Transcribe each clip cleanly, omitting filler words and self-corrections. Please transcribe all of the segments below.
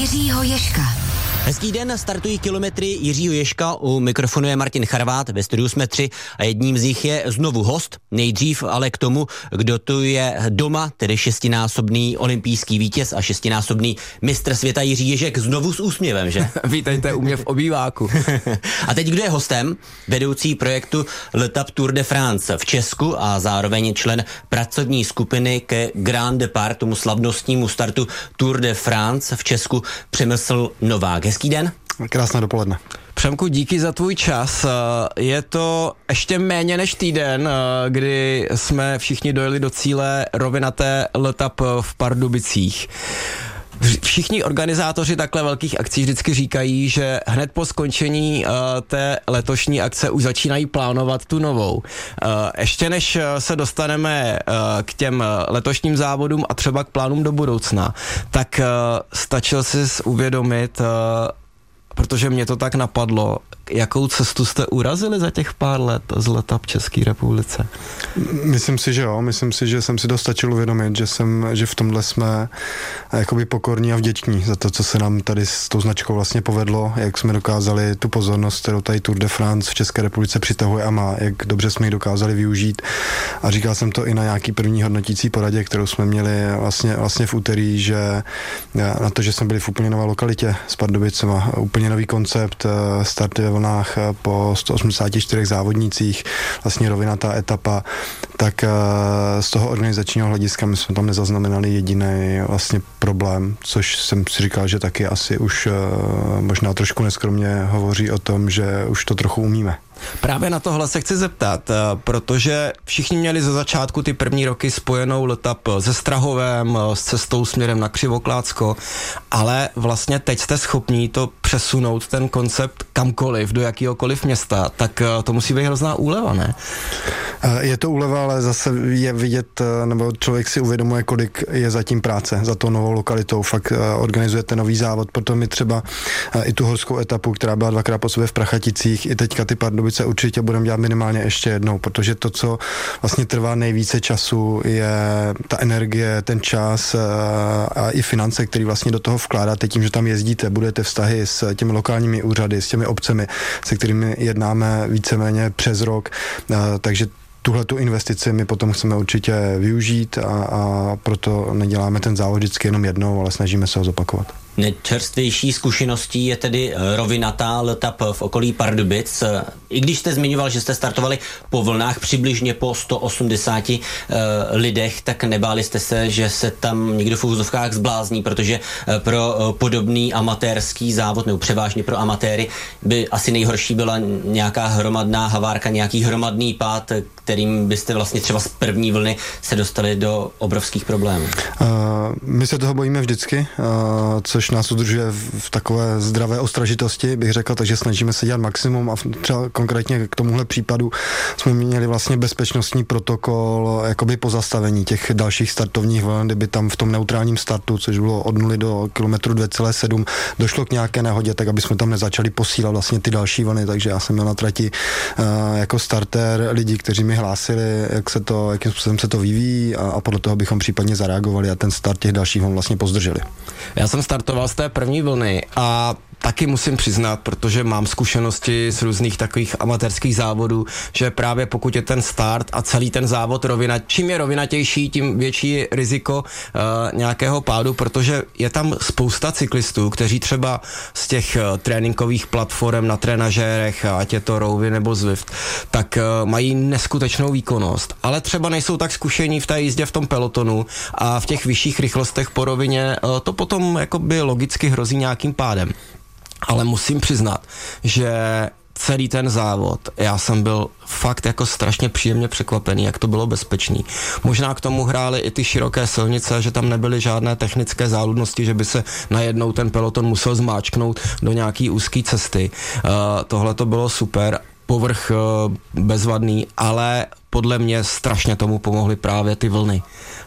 Jiřího Ježka. Hezký den, startují kilometry Jiřího Ježka, u mikrofonu je Martin Charvát, ve studiu jsme 3 a jedním z nich je znovu host, nejdřív ale k tomu, kdo tu je doma, tedy 6násobný olympijský vítěz a 6násobný mistr světa Jiří Ježek, znovu s úsměvem, že? Vítejte u mě v obýváku. A teď kdo je hostem? Vedoucí projektu L'Étape Tour de France v Česku a zároveň člen pracovní skupiny ke Grand Départ, tomu slavnostnímu startu Tour de France v Česku, Přemysl Novák. Hezký den. Krásné dopoledne. Přemku, díky za tvůj čas. Je to ještě méně než týden, kdy jsme všichni dojeli do cíle rovinaté L'Étape v Pardubicích. Všichni organizátoři takhle velkých akcí vždycky říkají, že hned po skončení té letošní akce už začínají plánovat tu novou. Ještě než se dostaneme k těm letošním závodům a třeba k plánům do budoucna, tak stačil si uvědomit, protože mě to tak napadlo, jakou cestu jste urazili za těch pár let z L'Étape České republice? Myslím si, že jo. Myslím si, že jsem si dostačil uvědomit, že v tomhle jsme jakoby pokorní a vděční za to, co se nám tady s tou značkou vlastně povedlo, jak jsme dokázali tu pozornost, kterou tady Tour de France v České republice přitahuje a má, jak dobře jsme ji dokázali využít. A říkal jsem to i na nějaký první hodnotící poradě, kterou jsme měli vlastně v úterý, že na to, že jsme byli v úplně nové lokalitě s Pardubicema, úplně nový koncept, starty ve vlnách po 184 závodnících, vlastně rovinatá etapa, tak z toho organizačního hlediska my jsme tam nezaznamenali jediný vlastně problém, což jsem si říkal, že taky asi už možná trošku neskromně hovoří o tom, že už to trochu umíme. Právě na tohle se chci zeptat, protože všichni měli ze začátku ty první roky spojenou L'Étape se Strahovem, s cestou směrem na Křivoklácko, ale vlastně teď jste schopní to přesunout, ten koncept kamkoliv, do jakýhokoliv města, tak to musí být hrozná úleva, ne? Je to úleva, ale zase je vidět, nebo člověk si uvědomuje, kolik je zatím práce za tou novou lokalitou. Fakt organizujete nový závod, proto my třeba i tu horskou etapu, která byla 2krát po sobě v Prachaticích, i teďka ty Pardubice určitě budeme dělat minimálně ještě jednou, protože to, co vlastně trvá nejvíce času, je ta energie, ten čas a i finance, který vlastně do toho vkládáte tím, že tam jezdíte, budete vztahy s těmi lokálními úřady, s těmi obcemi, se kterými jednáme víceméně přes rok, takže tuhletu investici my potom chceme určitě využít a proto neděláme ten závod vždycky jenom jednou, ale snažíme se ho zopakovat. Nejčerstvější zkušeností je tedy rovinatá L'Étape v okolí Pardubic. I když jste zmiňoval, že jste startovali po vlnách přibližně po 180 lidech, tak nebáli jste se, že se tam někdo v úzovkách zblázní, protože pro podobný amatérský závod, nebo převážně pro amatéry, by asi nejhorší byla nějaká hromadná havárka, nějaký hromadný pád, kterým byste vlastně třeba z první vlny se dostali do obrovských problémů. My se toho bojíme vždycky, což nás udržuje v takové zdravé ostražitosti, bych řekl, takže snažíme se dělat maximum a třeba konkrétně k tomuhle případu jsme měli vlastně bezpečnostní protokol jakoby pozastavení těch dalších startovních vln, kdyby tam v tom neutrálním startu, což bylo od 0 do kilometru 2,7, došlo k nějaké nehodě, tak aby jsme tam nezačali posílat vlastně ty další vlny, takže já jsem měl na trati jako starter lidi, kteří mi hlásili, jakým způsobem se to vyvíjí a podle toho bychom případně zareagovali a ten start těch dalších vln vlastně pozdrželi. Já jsem startoval z té první vlny a taky musím přiznat, protože mám zkušenosti z různých takových amatérských závodů, že právě pokud je ten start a celý ten závod čím je rovinatější, tím větší je riziko nějakého pádu, protože je tam spousta cyklistů, kteří třeba z těch tréninkových platform na trenažérech, ať je to Rouvy nebo Zwift, tak mají neskutečnou výkonnost, ale třeba nejsou tak zkušení v té jízdě v tom pelotonu a v těch vyšších rychlostech po rovině to potom jakoby logicky hrozí nějakým pádem. Ale musím přiznat, že celý ten závod, já jsem byl fakt jako strašně příjemně překvapený, jak to bylo bezpečný. Možná k tomu hrály i ty široké silnice, že tam nebyly žádné technické záludnosti, že by se najednou ten peloton musel zmáčknout do nějaký úzké cesty. Tohle to bylo super, povrch bezvadný, ale podle mě strašně tomu pomohly právě ty vlny.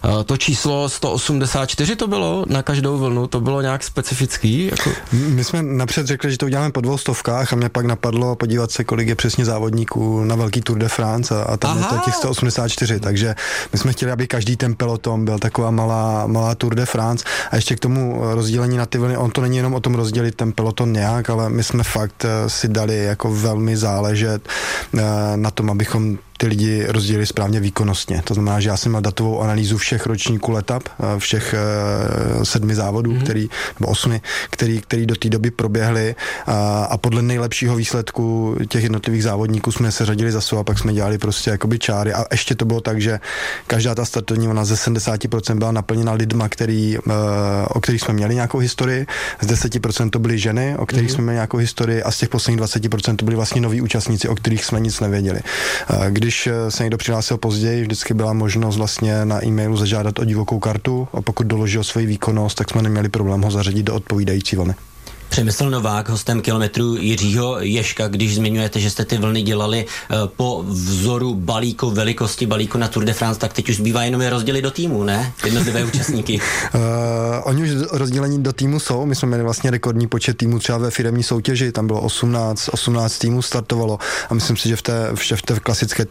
To číslo 184 to bylo na každou vlnu, to bylo nějak specifický? Jako... My jsme napřed řekli, že to uděláme po 200 a mě pak napadlo podívat se, kolik je přesně závodníků na velký Tour de France a tam je to těch 184, takže my jsme chtěli, aby každý ten peloton byl taková malá Tour de France a ještě k tomu rozdělení na ty vlny, on to není jenom o tom rozdělit ten peloton nějak, ale my jsme fakt si dali jako velmi záležet na tom, abychom ty lidi rozdělili správně výkonnostně. To znamená, že já jsem měl datovou analýzu všech ročníků letap, všech 7 závodů, nebo 8, který do té doby proběhly a podle nejlepšího výsledku těch jednotlivých závodníků jsme se řadili za sebou a pak jsme dělali prostě jakoby čáry a ještě to bylo tak, že každá ta startovní ona ze 70% byla naplněna lidma, o kterých jsme měli nějakou historii, z 10% to byly ženy, o kterých jsme měli nějakou historii a z těch posledních 20% to byli vlastně noví účastníci, o kterých jsme nic nevěděli. Když se někdo přihlásil později, vždycky byla možnost vlastně na e-mailu zažádat o divokou kartu a pokud doložil svoji výkonnost, tak jsme neměli problém ho zařadit do odpovídající vlny. Přemysl Novák, hostem Kilometru Jiřího Ježka, když zmiňujete, že jste ty vlny dělali po vzoru velikosti balíku na Tour de France, tak teď už zbývá jenom je rozdělit do týmu, ne? Jednotlivé účastníky. Oni už rozdělení do týmu jsou, my jsme měli vlastně rekordní počet týmů třeba ve firemní soutěži, tam bylo 18 týmů startovalo a myslím si, že v té klasické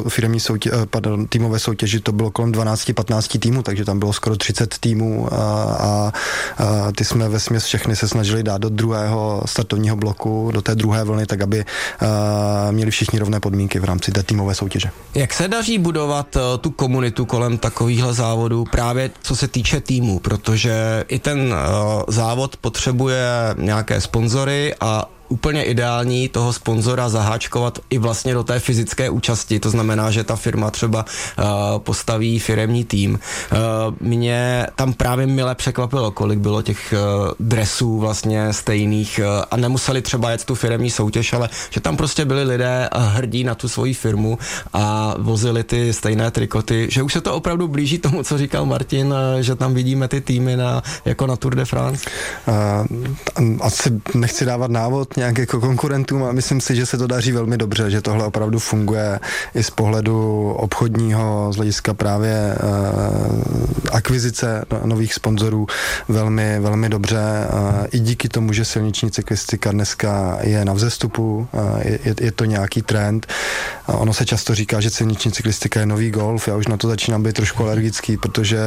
týmové soutěži to bylo kolem 12-15 týmů, takže tam bylo skoro 30 týmů a ty jsme vesměs všechny se snažili dát do druhého startovního bloku, do té druhé vlny, tak aby měli všichni rovné podmínky v rámci té týmové soutěže. Jak se daří budovat tu komunitu kolem takovýchhle závodů, právě co se týče týmu, protože i ten závod potřebuje nějaké sponzory a úplně ideální toho sponzora zaháčkovat i vlastně do té fyzické účasti, to znamená, že ta firma třeba postaví firemní tým. Mě tam právě mile překvapilo, kolik bylo těch dresů vlastně stejných a nemuseli třeba jet tu firemní soutěž, ale že tam prostě byli lidé hrdí na tu svoji firmu a vozili ty stejné trikoty, že už se to opravdu blíží tomu, co říkal Martin, že tam vidíme ty týmy jako na Tour de France. Asi nechci dávat návod nějak jako konkurentům a myslím si, že se to daří velmi dobře, že tohle opravdu funguje i z pohledu obchodního, z hlediska právě akvizice nových sponzorů velmi, velmi dobře. I díky tomu, že silniční cyklistika dneska je na vzestupu, je to nějaký trend. Ono se často říká, že silniční cyklistika je nový golf, já už na to začínám být trošku alergický, protože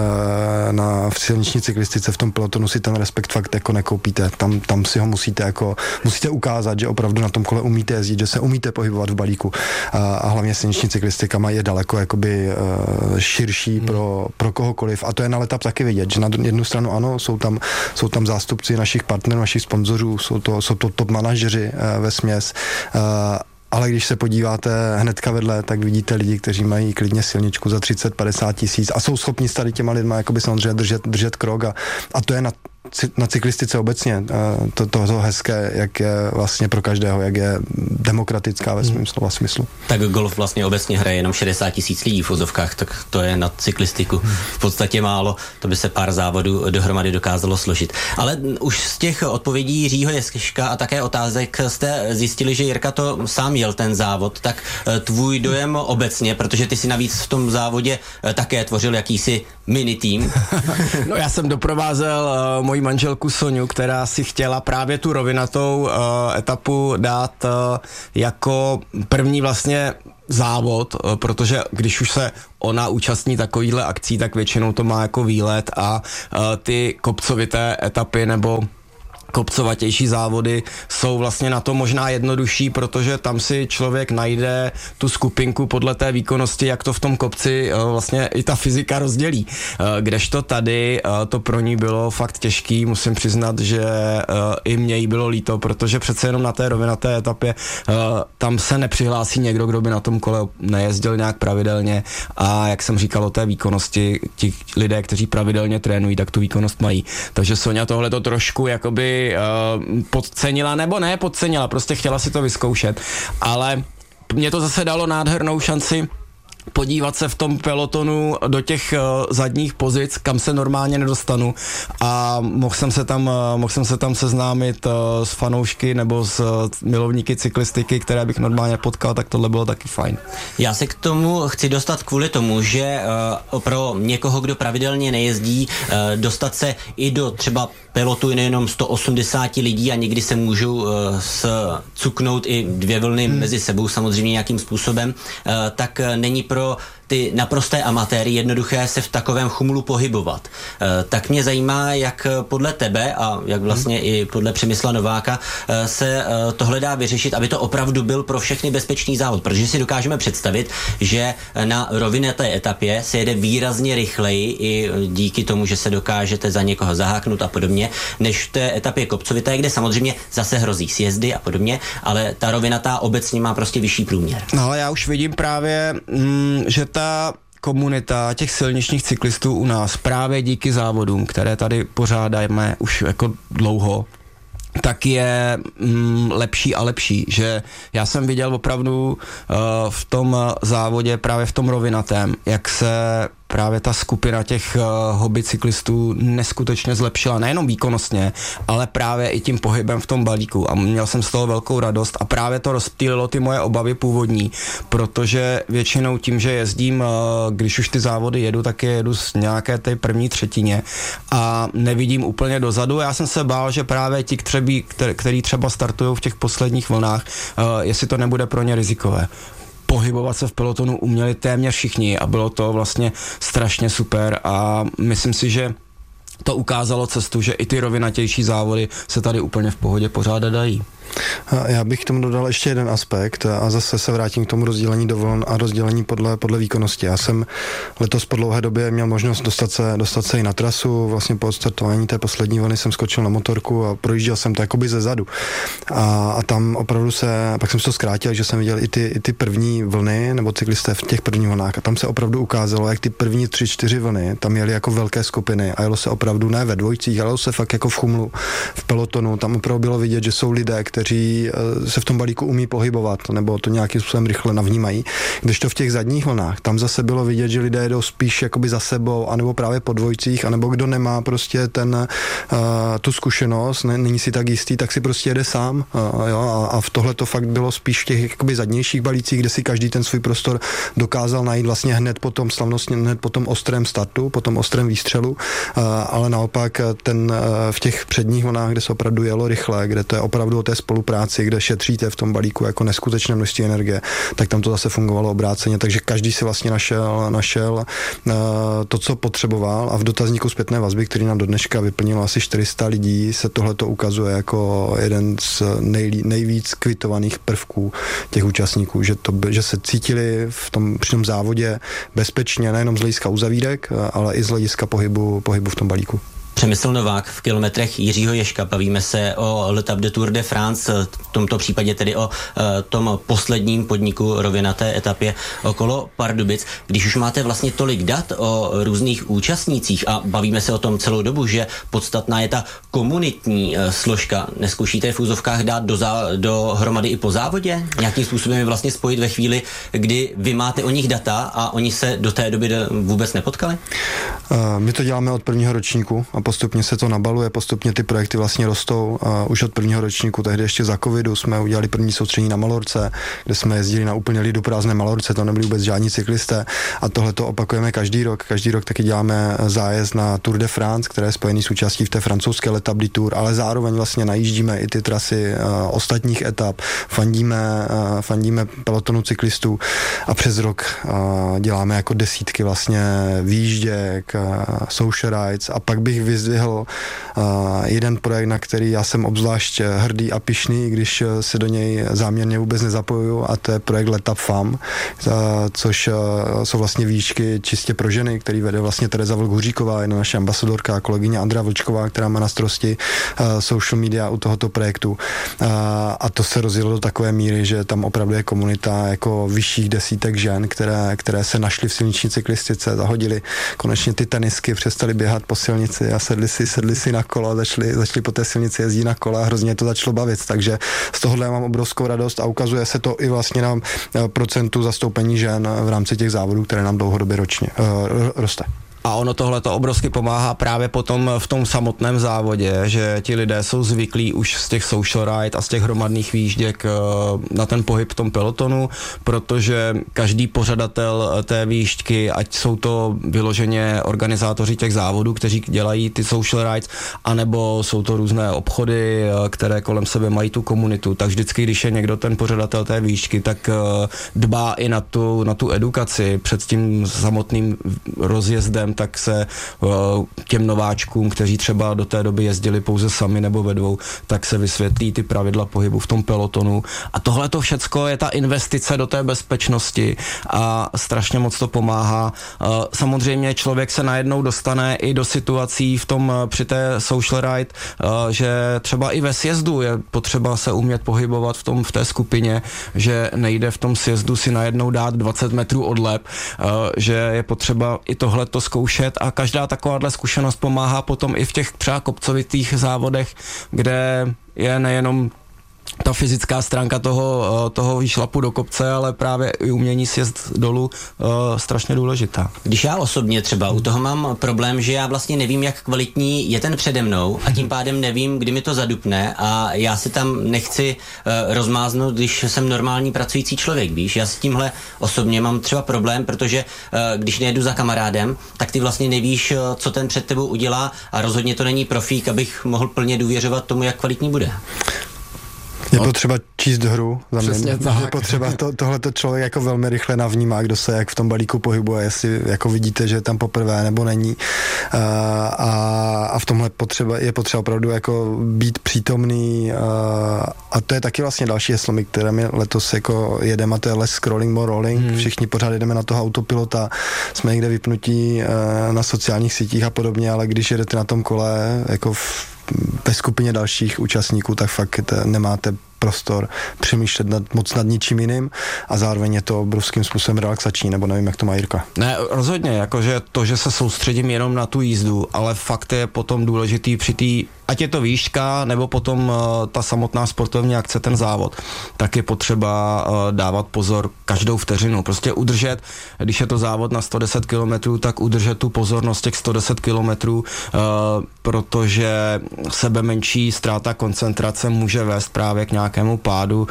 v silniční cyklistice v tom pelotonu si ten respekt fakt jako nekoupíte. Tam si ho musíte ukázat, že opravdu na tom kole umíte jezdit, že se umíte pohybovat v balíku a hlavně silniční cyklistika je daleko jakoby širší pro kohokoliv a to je na letap taky vidět, že na jednu stranu ano, jsou tam zástupci našich partnerů, našich sponzorů, jsou to top manažeři vesměs, ale když se podíváte hnedka vedle, tak vidíte lidi, kteří mají klidně silničku za 30-50 tisíc a jsou schopni s tady těma lidma jakoby samozřejmě držet krok a to je na cyklistice obecně to hezké, jak je vlastně pro každého, jak je demokratická ve svém slova smyslu. Tak golf vlastně obecně hraje jenom 60 tisíc lidí v vozovkách, tak to je na cyklistiku v podstatě málo, to by se pár závodů dohromady dokázalo složit. Ale už z těch odpovědí Jiřího Ježka a také otázek jste zjistili, že Jirka to sám jel ten závod, tak tvůj dojem obecně, protože ty si navíc v tom závodě také tvořil jakýsi mini tým. No já jsem doprovázel moji manželku Soňu, která si chtěla právě tu rovinatou etapu dát jako první vlastně závod, protože když už se ona účastní takovýhle akcí, tak většinou to má jako výlet a ty kopcovité etapy nebo kopcovatější závody jsou vlastně na to možná jednodušší, protože tam si člověk najde tu skupinku podle té výkonnosti, jak to v tom kopci vlastně i ta fyzika rozdělí. Kdežto tady to pro ní bylo fakt těžký, musím přiznat, že i mě jí bylo líto, protože přece jenom na té rovinaté etapě tam se nepřihlásí někdo, kdo by na tom kole nejezdil nějak pravidelně a jak jsem říkal o té výkonnosti, ti lidé, kteří pravidelně trénují, tak tu výkonnost mají. Takže Soňa tohle to trošku jakoby podcenila, nebo ne podcenila, prostě chtěla si to vyzkoušet, ale mě to zase dalo nádhernou šanci podívat se v tom pelotonu do těch zadních pozic, kam se normálně nedostanu, a mohl jsem se tam seznámit s fanoušky nebo s milovníky cyklistiky, které bych normálně potkal, tak tohle bylo taky fajn. Já se k tomu chci dostat kvůli tomu, že pro někoho, kdo pravidelně nejezdí, dostat se i do třeba pelotu nejenom 180 lidí a někdy se můžou cuknout i dvě vlny mezi sebou samozřejmě nějakým způsobem, tak není pro ty naprosté amatéry jednoduché se v takovém chumlu pohybovat. Tak mě zajímá, jak podle tebe a jak vlastně i podle Přemysla Nováka se tohle dá vyřešit, aby to opravdu byl pro všechny bezpečný závod, protože si dokážeme představit, že na rovinaté etapě se jede výrazně rychleji i díky tomu, že se dokážete za někoho zaháknout a podobně, než v té etapě kopcovité, kde samozřejmě zase hrozí sjezdy a podobně, ale ta rovinatá obecně má prostě vyšší průměr. No ale já už vidím právě, že ta komunita těch silničních cyklistů u nás právě díky závodům, které tady pořádáme už jako dlouho, tak je lepší a lepší, že já jsem viděl opravdu v tom závodě, právě v tom rovinatém, jak se právě ta skupina těch hobby cyklistů neskutečně zlepšila, nejenom výkonnostně, ale právě i tím pohybem v tom balíku, a měl jsem z toho velkou radost a právě to rozptýlilo ty moje obavy původní, protože většinou tím, že jezdím, když už ty závody jedu, tak je jedu z nějaké té první třetině a nevidím úplně dozadu. Já jsem se bál, že právě ti, který třeba startují v těch posledních vlnách, jestli to nebude pro ně rizikové. Pohybovat se v pelotonu uměli téměř všichni a bylo to vlastně strašně super a myslím si, že to ukázalo cestu, že i ty rovinatější závody se tady úplně v pohodě pořádat dají. Já bych k tomu dodal ještě jeden aspekt a zase se vrátím k tomu rozdělení do vln a rozdělení podle výkonnosti. Já jsem letos po dlouhé době měl možnost dostat se i na trasu, vlastně po odstartování té poslední vlny jsem skočil na motorku a projížděl jsem to jakoby ze zadu. A tam opravdu pak jsem to zkrátil, že jsem viděl i ty první vlny, nebo cyklisté v těch prvních vlnách, a tam se opravdu ukázalo, jak ty první 3-4 vlny tam jeli jako velké skupiny a jelo se opravdu ne ve dvojicích, ale jelo se fakt jako v chumlu, v pelotonu. Tam opravdu bylo vidět, že jsou lidé, kteří se v tom balíku umí pohybovat, nebo to nějakým způsobem rychle navnímají. Když to v těch zadních vlnách, tam zase bylo vidět, že lidé jdou spíš jakoby za sebou, anebo právě po dvojicích, anebo kdo nemá prostě tu zkušenost, není si tak jistý, tak si prostě jede sám. A v tohle to fakt bylo spíš v těch jakoby zadnějších balících, kde si každý ten svůj prostor dokázal najít vlastně hned po tom slavnostně, hned po tom ostrém startu, po tom ostrém výstřelu, ale naopak v těch předních vlnách, kde se opravdu jelo rychle, kde to je opravdu o té spolupráci, kde šetříte v tom balíku jako neskutečné množství energie, tak tam to zase fungovalo obráceně, takže každý si vlastně našel to, co potřeboval, a v dotazníku zpětné vazby, který nám do dneška vyplnilo asi 400 lidí, se tohleto ukazuje jako jeden z nejvíc kvitovaných prvků těch účastníků, že se cítili při tom závodě bezpečně, nejenom z hlediska uzavírek, ale i z hlediska pohybu v tom balíku. Přemysl Novák v kilometrech Jiřího Ježka. Bavíme se o L'Étape de Tour de France, v tomto případě tedy o tom posledním podniku rovinaté etapě okolo Pardubic. Když už máte vlastně tolik dat o různých účastnících a bavíme se o tom celou dobu, že podstatná je ta komunitní složka, nezkoušíte v úzovkách dát dohromady i po závodě? Nějakým způsobem je vlastně spojit ve chvíli, kdy vy máte o nich data a oni se do té doby vůbec nepotkali? My to děláme od prvního ročníku a postupně se to nabaluje, postupně ty projekty vlastně rostou. Už od prvního ročníku, tehdy ještě za covidu, jsme udělali první soustředění na Malorce, kde jsme jezdili na úplně liduprázdné Malorce, to nebyli vůbec žádní cyklisté, a tohle to opakujeme každý rok. Každý rok taky děláme zájezd na Tour de France, které je spojený s účastí v té francouzské L'Étape du Tour, ale zároveň vlastně najíždíme i ty trasy ostatních etap, fandíme pelotonu cyklistů a přes rok děláme jako desítky vlastně výjížděk, social rides, a pak bych vyzdvihl jeden projekt, na který já jsem obzvlášť hrdý a pyšný, když se do něj záměrně vůbec nezapojuju, a to je projekt L'Étape Femme, což jsou vlastně výšky čistě pro ženy, který vede vlastně Tereza Vlk-Huříková, jedna naše ambasadorka, kolegyně Andrea Vlčková, která má na starosti social media u tohoto projektu. A to se rozjelo do takové míry, že tam opravdu je komunita jako vyšších desítek žen, které se našly v silniční cyklistice, zahodili konečně ty tenisky, přestali běhat po silnici a sedli si na kolo a začali po té silnici jezdit na kole a hrozně to začalo bavit, takže z tohohle mám obrovskou radost a ukazuje se to i vlastně na procentu zastoupení žen v rámci těch závodů, které nám dlouhodobě ročně roste. A ono tohle to obrovsky pomáhá právě potom v tom samotném závodě, že ti lidé jsou zvyklí už z těch social ride a z těch hromadných výjížděk na ten pohyb v tom pelotonu, protože každý pořadatel té výjížďky, ať jsou to vyloženě organizátoři těch závodů, kteří dělají ty social rides, anebo jsou to různé obchody, které kolem sebe mají tu komunitu, tak vždycky, když je někdo ten pořadatel té výjížďky, tak dbá i na tu edukaci před tím samotným rozjezdem, tak se těm nováčkům, kteří třeba do té doby jezdili pouze sami nebo ve dvou, tak se vysvětlí ty pravidla pohybu v tom pelotonu. A tohle to všecko je ta investice do té bezpečnosti a strašně moc to pomáhá. Samozřejmě člověk se najednou dostane i do situací při té social ride, že třeba i ve sjezdu je potřeba se umět pohybovat v té skupině, že nejde v tom sjezdu si najednou dát 20 metrů odlep, že je potřeba i tohleto zkoušet a každá takováhle zkušenost pomáhá potom i v těch třeba kopcovitých závodech, kde je nejenom ta fyzická stránka toho výšlapu do kopce, ale právě i umění sjezd dolů strašně důležitá. Když já osobně třeba u toho mám problém, že já vlastně nevím, jak kvalitní je ten přede mnou a tím pádem nevím, kdy mi to zadupne a já si tam nechci rozmáznout, když jsem normální pracující člověk, víš. Já s tímhle osobně mám třeba problém, protože když nejedu za kamarádem, tak ty vlastně nevíš, co ten před tebou udělá a rozhodně to není profík, abych mohl plně důvěřovat tomu, jak kvalitní bude. Je potřeba číst hru, je potřeba tohleto člověk jako velmi rychle navnímá, kdo se jak v tom balíku pohybuje, jestli jako vidíte, že je tam poprvé nebo není. A v tomhle je potřeba opravdu jako být přítomný a to je taky vlastně další heslo, které my letos jako jedeme a to je less scrolling, more rolling. Všichni pořád jedeme na toho autopilota, jsme někde vypnutí na sociálních sítích a podobně, ale když jedete na tom kole jako ve skupině dalších účastníků, tak fakt nemáte prostor přemýšlet moc nad ničím jiným a zároveň je to obrovským způsobem relaxační, nebo nevím, jak to má Jirka. Ne, rozhodně, jakože to, že se soustředím jenom na tu jízdu, ale fakt je potom důležitý při té, ať je to výška, nebo potom ta samotná sportovní akce, ten závod, tak je potřeba dávat pozor každou vteřinu, prostě udržet, když je to závod na 110 km, tak udržet tu pozornost těch 110 km, protože sebemenší ztráta koncentrace může vést právě k nějakému pádu.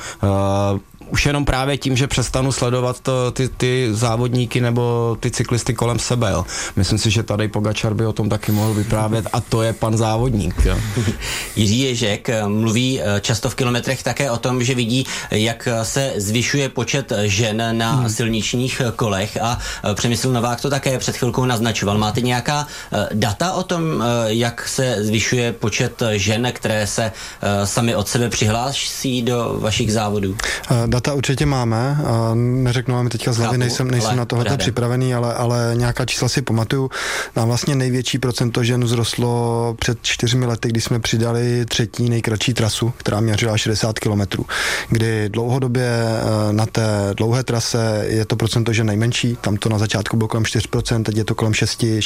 Už jenom právě tím, že přestanu sledovat ty závodníky nebo ty cyklisty kolem sebe. Jo. Myslím si, že tady Pogačar by o tom taky mohl vyprávět a to je pan závodník. Jo. Jiří Ježek mluví často v kilometrech také o tom, že vidí, jak se zvyšuje počet žen na silničních kolech a Přemysl Novák to také před chvilkou naznačoval. Máte nějaká data o tom, jak se zvyšuje počet žen, které se sami od sebe přihlásí do vašich závodů? Data určitě máme, neřeknu vám teďka z hlavy, nejsem na tohleto připravený, ale nějaká čísla si pamatuju. Nám vlastně největší procento žen vzrostlo před 4 lety, kdy jsme přidali 3. nejkratší trasu, která měřila 60 km, kdy dlouhodobě na té dlouhé trase je to procento žen nejmenší, tam to na začátku bylo kolem 4%, teď je to kolem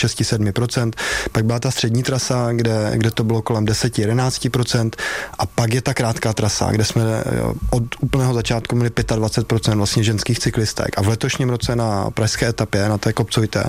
6-7%, pak byla ta střední trasa, kde to bylo kolem 10-11% a pak je ta krátká trasa, kde jsme od úplného začátku měli 25% vlastně ženských cyklistek a v letošním roce na pražské etapě, na té kopcovité,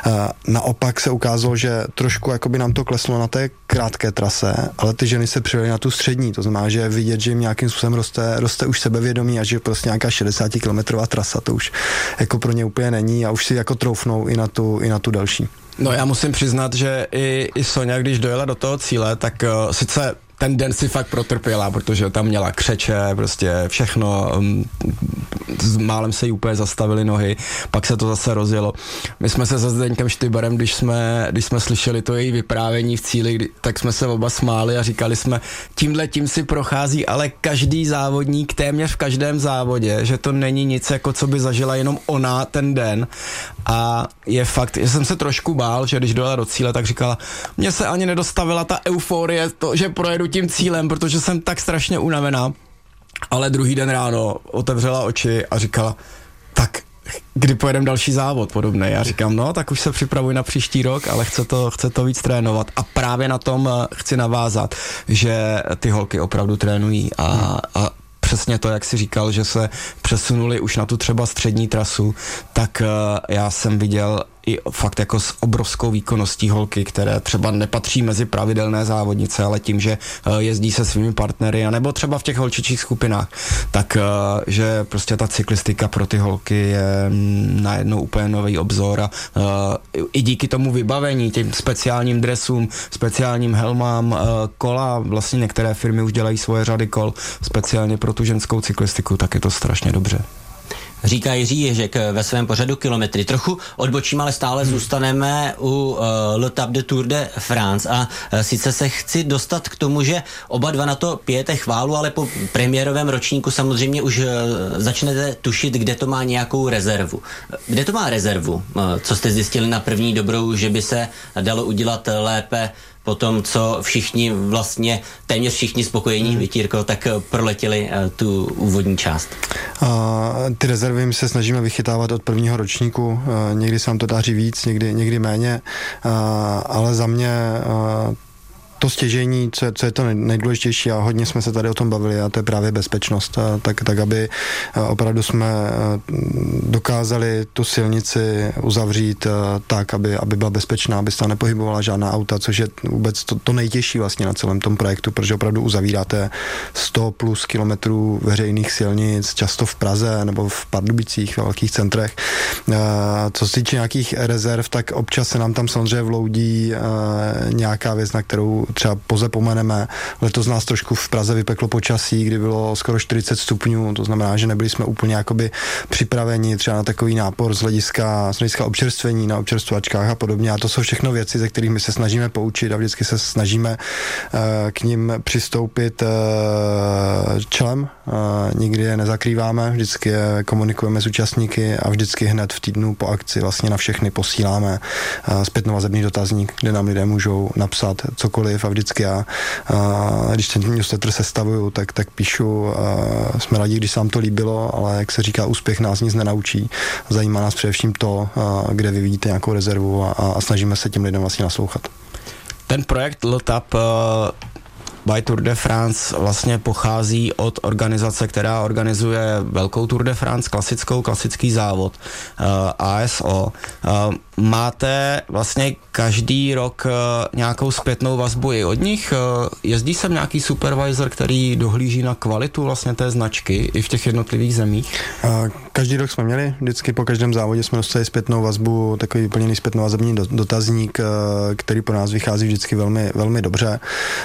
naopak se ukázalo, že trošku jakoby nám to kleslo na té krátké trase, ale ty ženy se přidali na tu střední, to znamená, že je vidět, že jim nějakým způsobem roste už sebevědomí a že prostě nějaká 60-kilometrová trasa to už jako pro ně úplně není a už si jako troufnou i na tu další. No já musím přiznat, že i Sonja, když dojela do toho cíle, tak sice ten den si fakt protrpěla, protože tam měla křeče, prostě všechno, málem se jí úplně zastavily nohy, pak se to zase rozjelo. My jsme se se Zdeňkem Štybarem, když jsme slyšeli to její vyprávění v cíli, tak jsme se oba smáli a říkali jsme, tím si prochází, ale každý závodník, téměř v každém závodě, že to není nic, jako co by zažila jenom ona ten den. A je fakt, že jsem se trošku bál, že když dojela do cíle, tak říkala, mně se ani nedostavila ta euforie, to, že projedu tím cílem, protože jsem tak strašně unavená. Ale druhý den ráno otevřela oči a říkala, tak kdy pojedeme další závod podobný. Já říkám, no, tak už se připravuji na příští rok, ale chce to víc trénovat. A právě na tom chci navázat, že ty holky opravdu trénují a přesně to, jak jsi říkal, že se přesunuli už na tu třeba střední trasu, tak já jsem viděl i fakt jako s obrovskou výkonností holky, které třeba nepatří mezi pravidelné závodnice, ale tím, že jezdí se svými partnery, anebo třeba v těch holčičích skupinách, tak že prostě ta cyklistika pro ty holky je najednou úplně nový obzor a i díky tomu vybavení, těm speciálním dresům, speciálním helmám, kola, vlastně některé firmy už dělají svoje řady kol speciálně pro tu ženskou cyklistiku, tak je to strašně dobře. Říká Jiří Ježek ve svém pořadu Kilometry. Trochu odbočím, ale stále zůstaneme u L'Étape de Tour de France a sice se chci dostat k tomu, že oba dva na to pijete chválu, ale po premiérovém ročníku samozřejmě už začnete tušit, kde to má nějakou rezervu. Kde to má rezervu? Co jste zjistili na první dobrou, že by se dalo udělat lépe po tom, co všichni vlastně, téměř všichni spokojení, Vitírko, tak proletěli tu úvodní část? Ty rezervy my se snažíme vychytávat od prvního ročníku. Někdy se nám to daří víc, někdy méně, ale za mě to stěžení, co je to nejdůležitější a hodně jsme se tady o tom bavili a to je právě bezpečnost. Tak aby opravdu jsme dokázali tu silnici uzavřít tak, aby byla bezpečná, aby se tam nepohybovala žádná auta, což je vůbec to nejtěžší vlastně na celém tom projektu, protože opravdu uzavíráte 100 plus kilometrů veřejných silnic, často v Praze nebo v Pardubicích, ve velkých centrech. Co se týče nějakých rezerv, tak občas se nám tam samozřejmě vloudí nějaká věc, na kterou třeba pozapomeneme. Letos nás trošku v Praze vypeklo počasí, kdy bylo skoro 40 stupňů, to znamená, že nebyli jsme úplně jakoby připraveni třeba na takový nápor z hlediska občerstvení na občerstvačkách a podobně. A to jsou všechno věci, ze kterých my se snažíme poučit a vždycky se snažíme k nim přistoupit čelem. Nikdy je nezakrýváme, vždycky je komunikujeme s účastníky a vždycky hned v týdnu po akci vlastně na všechny posíláme zpětnovazebný dotazník, kde nám lidé můžou napsat cokoliv a vždycky já, když ten newsletter sestavuju, tak píšu, jsme rádi, když se vám to líbilo, ale jak se říká, úspěch nás nic nenaučí. Zajímá nás především to, kde vy vidíte nějakou rezervu a snažíme se těm lidem vlastně naslouchat. Ten projekt L'Étape by Tour de France vlastně pochází od organizace, která organizuje velkou Tour de France, klasický závod, ASO. Máte vlastně každý rok nějakou zpětnou vazbu i od nich? Jezdí sem nějaký supervisor, který dohlíží na kvalitu vlastně té značky i v těch jednotlivých zemích? Každý rok jsme měli, vždycky po každém závodě jsme dostali zpětnou vazbu, takový vyplněný zpětnovazební dotazník, který pro nás vychází vždycky velmi, velmi dobře.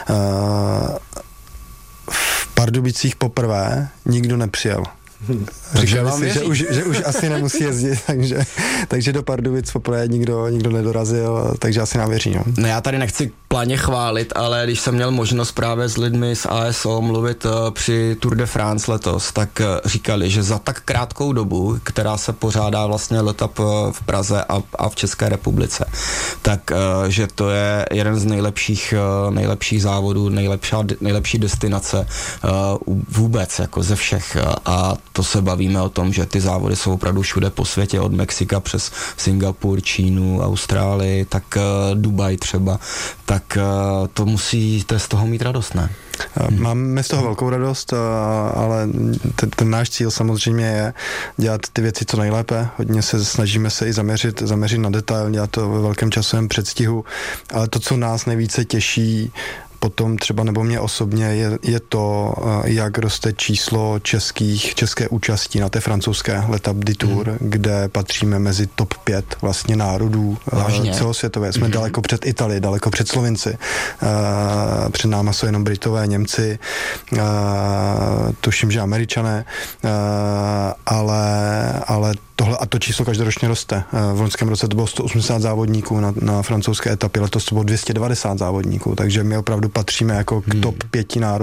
V Pardubicích poprvé nikdo nepřijel. Takže vám si, že už asi nemusí jezdit, takže do Pardubic poprvé nikdo nedorazil, takže asi nám věří. No já tady nechci pláně chválit, ale když jsem měl možnost právě s lidmi z ASO mluvit při Tour de France letos, tak říkali, že za tak krátkou dobu, která se pořádá vlastně L'Étape v Praze a v České republice, tak že to je jeden z nejlepších závodů, nejlepší destinace vůbec jako ze všech a to se bavíme o tom, že ty závody jsou opravdu všude po světě, od Mexika přes Singapur, Čínu, Austrálii, tak Dubaj třeba, tak to musíte z toho mít radost, ne? Máme z toho velkou radost, ale ten náš cíl samozřejmě je dělat ty věci co nejlépe. Hodně se snažíme se i zaměřit na detail, dělat to ve velkém časovém předstihu, ale to, co nás nejvíce těší, potom třeba nebo mě osobně je to, jak roste číslo české účastí na té francouzské L'Étape du Tour, kde patříme mezi top 5 vlastně národů celosvětové. Jsme daleko před Italii, daleko před Slovinci. Před náma jsou jenom Britové, Němci, tuším, že Američané, ale to číslo každoročně roste. V loňském roce to bylo 180 závodníků na francouzské etapě, letos to bylo 290 závodníků, takže my opravdu patříme jako k top 5 národů